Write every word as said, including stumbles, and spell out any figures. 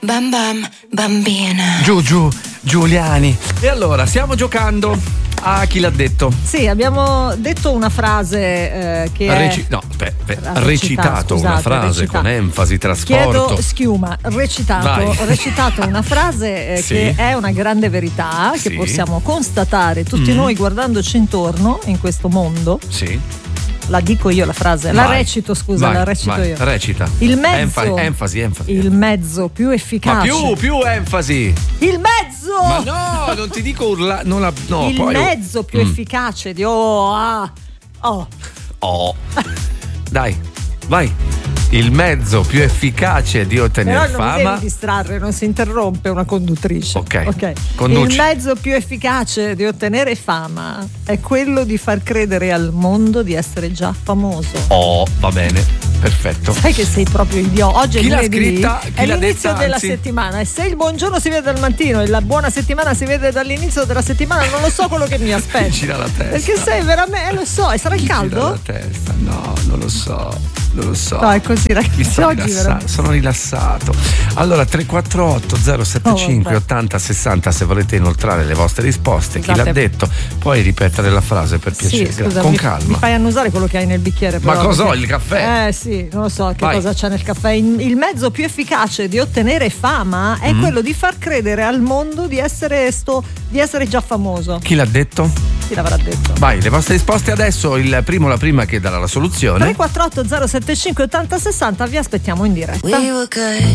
Bam bam, bambina. Giù, giù, Giuliani. E allora, stiamo giocando a Chi l'ha detto? Sì, abbiamo detto una frase eh, che Reci- è... no, beh, beh, Recita, recitato scusate, una frase recita. con enfasi, trasporto. Chiedo schiuma, recitato, Vai. recitato una frase eh, Sì. che è una grande verità, che Sì. possiamo constatare tutti Mm. noi guardandoci intorno in questo mondo. Sì. La dico io la frase, la Vai. recito, scusa, Vai, la recito vai, io. Recita. Il mezzo, Enfasi, enfasi, enfasi. il mezzo più Ma efficace. più, più enfasi. Il mezzo! Ma no, non ti dico urla, non la, no, il poi mezzo più Mm. efficace di oh, ah, oh. Oh. Dai, vai. Il mezzo più efficace di ottenere Però non mi fama. devi distrarre, non si interrompe una conduttrice. Ok. Conduci. Il mezzo più efficace di ottenere fama è quello di far credere al mondo di essere già famoso. Oh, va bene, perfetto. Sai che sei proprio idiota. Oggi è Chi l'ha lunedì, scritta? Chi è l'ha l'inizio detta, della anzi? settimana e se il buongiorno si vede dal mattino e la buona settimana si vede dall'inizio della settimana, non lo so quello che mi aspetta. Mi gira la testa. Perché sei veramente, eh, lo so, e sarà il Mi gira caldo? la testa. No, non lo so, non lo so. No, è così, Mi ragazzi. sto Oggi rilassa- veramente. sono rilassato. Allora, tre quattro otto zero sette cinque Oh, ottanta sessanta se volete inoltrare le vostre risposte. Chi Scusate. l'ha detto? Puoi ripetere la frase per piacere. Sì, Gra- scusa, con mi, calma. mi fai annusare quello che hai nel bicchiere. Ma però, cosa ho, perché- il caffè? Eh sì, non lo so che Vai. cosa c'è nel caffè. Il, il mezzo più efficace di ottenere fama è Mm. quello di far credere al mondo di essere, sto, di essere già famoso. Chi l'ha detto? Chi l'avrà detto? Vai, le vostre risposte adesso. Il primo, la prima che darà la soluzione. tre quattro otto zero sette cinque ottanta sessanta, vi aspettiamo in diretta. We were good.